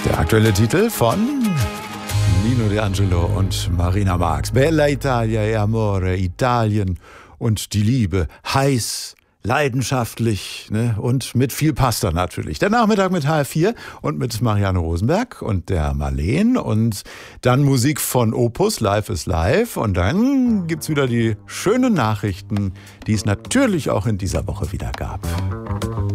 Der aktuelle Titel von Nino D'Angelo und Marina Marx. Bella Italia e Amore, Italien und die Liebe. Heiß, leidenschaftlich, ne? Und mit viel Pasta natürlich. Der Nachmittag mit HR4 und mit Marianne Rosenberg und der Marleen. Und dann Musik von Opus, Live is Live. Und dann gibt's wieder die schönen Nachrichten, die es natürlich auch in dieser Woche wieder gab.